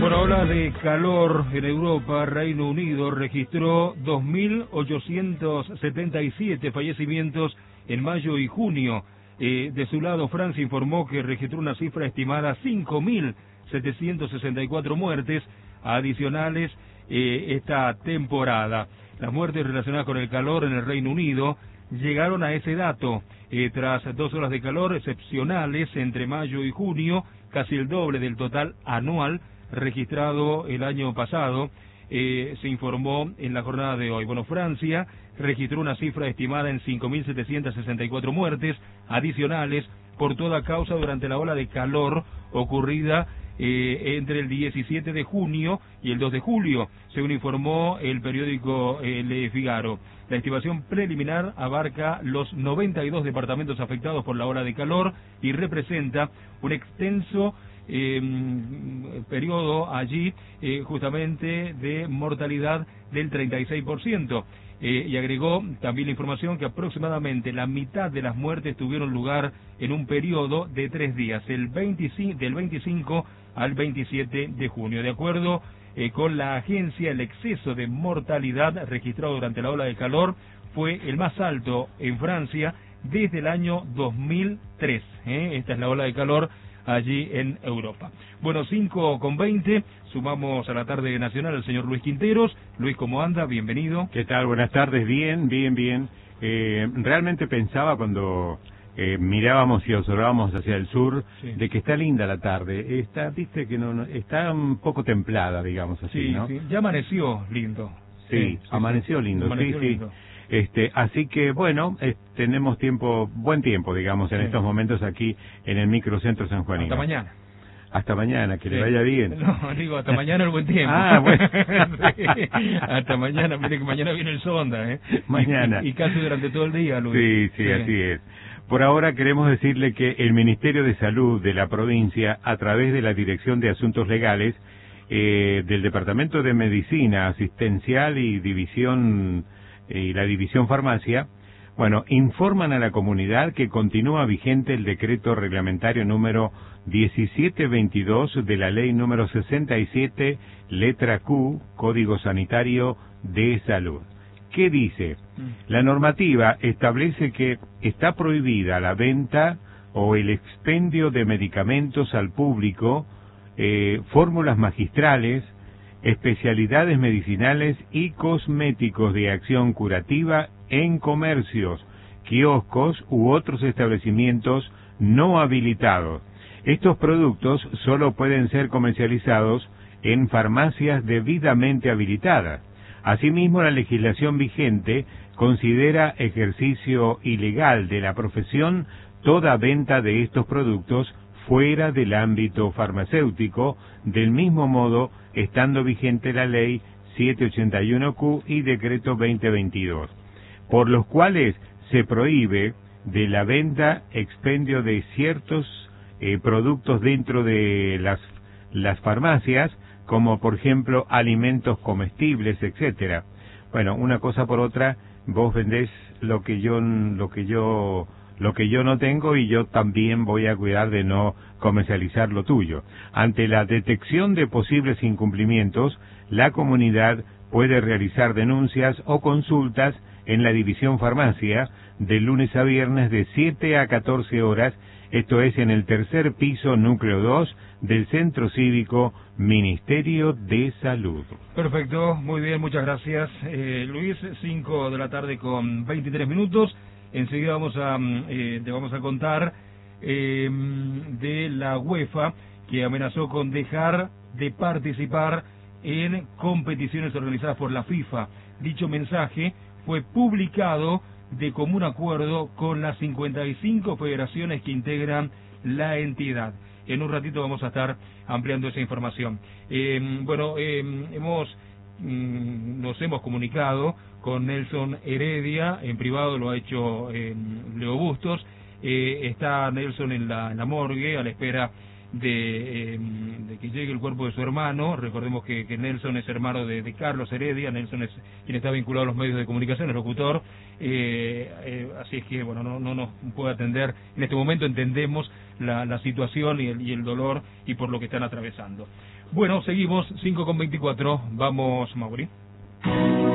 Bueno, ola de calor en Europa. Reino Unido registró 2.877 fallecimientos en mayo y junio. De su lado, Francia informó que registró una cifra estimada 5.764 muertes adicionales esta temporada. Las muertes relacionadas con el calor en el Reino Unido llegaron a ese dato tras 2 horas de calor excepcionales entre mayo y junio, casi el doble del total anual registrado el año pasado, se informó en la jornada de hoy. Bueno, Francia registró una cifra estimada en 5.764 muertes adicionales por toda causa durante la ola de calor ocurrida entre el 17 de junio y el 2 de julio, según informó el periódico Le Figaro. La estimación preliminar abarca los 92 departamentos afectados por la ola de calor y representa un extenso periodo allí justamente de mortalidad del 36%. Y agregó también la información que aproximadamente la mitad de las muertes tuvieron lugar en un periodo de 3 días, del 25 al 27 de junio. De acuerdo con la agencia, el exceso de mortalidad registrado durante la ola de calor fue el más alto en Francia desde el año 2003. Esta es la ola de calor allí en Europa. Bueno, 5:20, sumamos a la tarde nacional al señor Luis Quinteros. Luis, ¿cómo anda? Bienvenido. ¿Qué tal? Buenas tardes, bien. Realmente pensaba cuando mirábamos y observábamos hacia el sur, sí, de que está linda la tarde. Está, viste que no está un poco templada, digamos así, sí, ¿no? Sí, ya amaneció lindo. Sí, amaneció lindo, amaneció lindo. Así que bueno, tenemos buen tiempo, digamos, en estos momentos aquí en el microcentro sanjuanino. Hasta mañana. Hasta mañana, que le vaya bien. No, digo, hasta mañana el buen tiempo. Bueno. Sí, hasta mañana, mire que mañana viene el sonda, Mañana. Y casi durante todo el día, Luis. Sí, así es. Por ahora queremos decirle que el Ministerio de Salud de la provincia, a través de la Dirección de Asuntos Legales, del Departamento de Medicina Asistencial y la División Farmacia, bueno, informan a la comunidad que continúa vigente el decreto reglamentario número 1722 de la ley número 67, letra Q, Código Sanitario de Salud. ¿Qué dice? La normativa establece que está prohibida la venta o el expendio de medicamentos al público, fórmulas magistrales, especialidades medicinales y cosméticos de acción curativa en comercios, kioscos u otros establecimientos no habilitados. Estos productos solo pueden ser comercializados en farmacias debidamente habilitadas. Asimismo, la legislación vigente considera ejercicio ilegal de la profesión toda venta de estos productos fuera del ámbito farmacéutico, del mismo modo estando vigente la ley 781Q y decreto 2022, por los cuales se prohíbe de la venta, expendio de ciertos productos dentro de las farmacias, como por ejemplo alimentos comestibles, etcétera. Bueno, una cosa por otra, vos vendés lo que yo no tengo y yo también voy a cuidar de no comercializar lo tuyo. Ante la detección de posibles incumplimientos, la comunidad puede realizar denuncias o consultas en la División Farmacia de lunes a viernes de 7 a 14 horas, esto es en el tercer piso, núcleo 2 del Centro Cívico Ministerio de Salud. Perfecto, muy bien, muchas gracias, Luis. 5 de la tarde con 23 minutos. Enseguida te vamos a contar de la UEFA, que amenazó con dejar de participar en competiciones organizadas por la FIFA. Dicho mensaje fue publicado de común acuerdo con las 55 federaciones que integran la entidad. En un ratito vamos a estar ampliando esa información. Nos hemos comunicado con Nelson Heredia, en privado lo ha hecho Leo Bustos. Está Nelson en la morgue a la espera de que llegue el cuerpo de su hermano. Recordemos que Nelson es hermano de Carlos Heredia. Nelson es quien está vinculado a los medios de comunicación, el locutor. Así es que, bueno, no nos puede atender. En este momento entendemos la situación y el dolor y por lo que están atravesando. Bueno, seguimos, 5:24. Vamos, Mauri.